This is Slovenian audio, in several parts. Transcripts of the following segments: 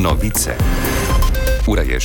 Novice. Ura je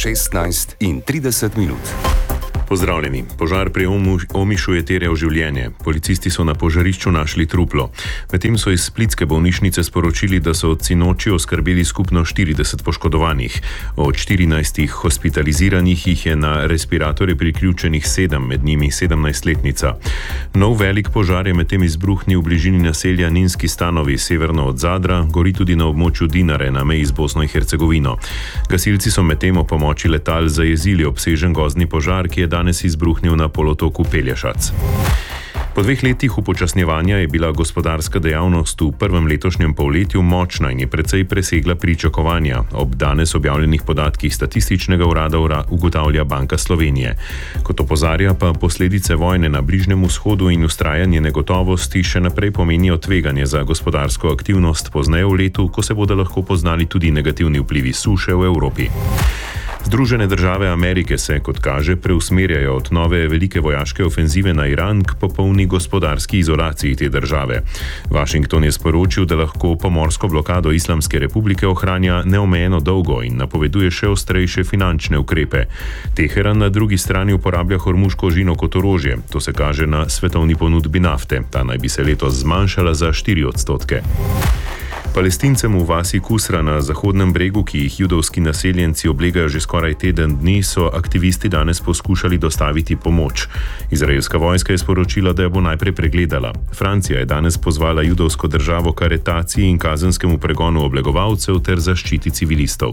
16:30. Pozdravljeni. Požar pri Omišu je terjal življenje. Policisti so na požarišču našli truplo. Medtem so iz splitske bolnišnice sporočili, da so od sinoči oskrbeli skupno 40 poškodovanih. Od 14 hospitaliziranih jih je na respiratorje priključenih 7, med njimi 17-letnica. Nov velik požar je medtem izbruhnil v bližini naselja Ninski Stanovi, severno od Zadra, gori tudi na območju Dinare na meji z Bosno in Hercegovino. Gasilci so medtem o pomoči letal zajezili obsežen gozdni požar, ki je danes izbruhnil na polotoku Pelješac. Po 2 letih upočasnjevanja je bila gospodarska dejavnost v prvem letošnjem polletju močna in je precej presegla pričakovanja. Ob danes objavljenih podatkih Statističnega urada ugotavlja Banka Slovenije. Kot opozarja, pa posledice vojne na Bližnjem vzhodu in vztrajanje negotovosti še naprej pomenijo tveganje za gospodarsko aktivnost pozneje v letu, ko se bodo lahko poznali tudi negativni vplivi suše v Evropi. Združene države Amerike se, kot kaže, preusmerjajo od nove velike vojaške ofenzive na Iran k popolni gospodarski izolaciji te države. Washington je sporočil, da lahko pomorsko blokado Islamske republike ohranja neomejeno dolgo in napoveduje še ostrejše finančne ukrepe. Teheran na drugi strani uporablja Hormuško ožino kot orožje. To se kaže na svetovni ponudbi nafte. Ta naj bi se letos zmanjšala za 4%. Palestincem v vasi Kusra na Zahodnem bregu, ki jih judovski naseljenci oblegajo že skoraj teden dni, so aktivisti danes poskušali dostaviti pomoč. Izraelska vojska je sporočila, da jo bo najprej pregledala. Francija je danes pozvala judovsko državo k aretaciji in kazenskemu pregonu oblegovalcev ter zaščiti civilistov.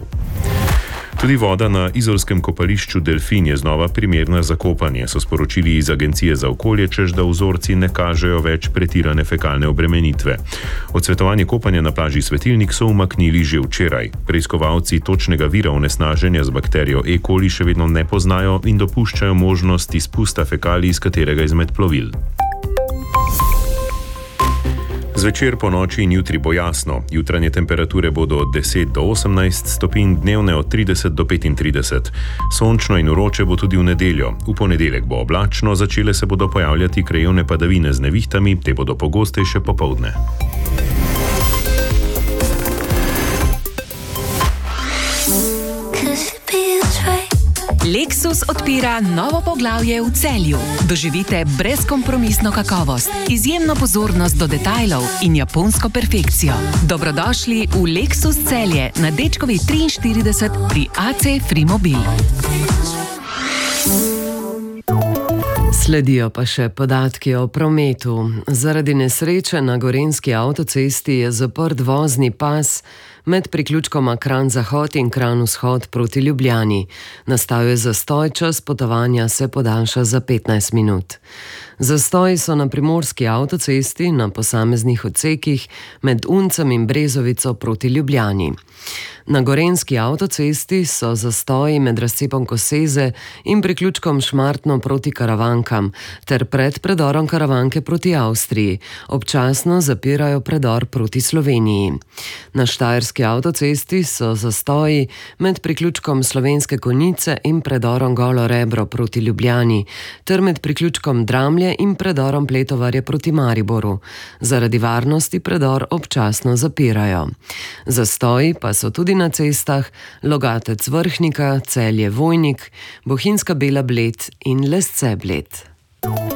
Tudi voda na izolskem kopališču Delfin je znova primerna za kopanje, so sporočili iz Agencije za okolje, češ da vzorci ne kažejo več pretirane fekalne obremenitve. Odsvetovanje kopanja na plaži Svetilnik so umaknili že včeraj. Preiskovalci točnega vira onesnaženja z bakterijo E. coli še vedno ne poznajo in dopuščajo možnost izpusta fekalij iz katerega izmed plovil. Zvečer, po noči in jutri bo jasno. Jutranje temperature bodo od 10 do 18 stopinj, dnevne od 30 do 35. Sončno in vroče bo tudi v nedeljo. V ponedeljek bo oblačno, začele se bodo pojavljati krajevne padavine z nevihtami, te bodo pogostejše popoldne. Lexus odpira novo poglavje v Celju. Doživite brezkompromisno kakovost, izjemno pozornost do detajlov in japonsko perfekcijo. Dobrodošli v Lexus Celje na Dečkovi 43 pri AC Frimobil. Sledijo pa še podatki o prometu. Zaradi nesreče na gorenjski avtocesti je zaprt vozni pas med priključkoma Kranj-Zahod in Kranj-Vzhod proti Ljubljani. Nastal je zastoj, čas potovanja se podaljša za 15 minut. Zastoji so na primorski avtocesti na posameznih odsekih med Uncem in Brezovico proti Ljubljani. Na gorenjski avtocesti so zastoji med razcepom Koseze in priključkom Šmartno proti Karavankam ter pred predorom Karavanke proti Avstriji. Občasno zapirajo predor proti Sloveniji. Na štajerski avtocesti so zastoji med priključkom Slovenske Konjice in predorom Golo Rebro proti Ljubljani ter med priključkom Dramlje in predorom Pletovarje proti Mariboru. Zaradi varnosti predor občasno zapirajo. Zastoji pa so tudi na cestah Logatec Vrhnika, Celje Vojnik, Bohinjska Bela Bled in Lesce Bled.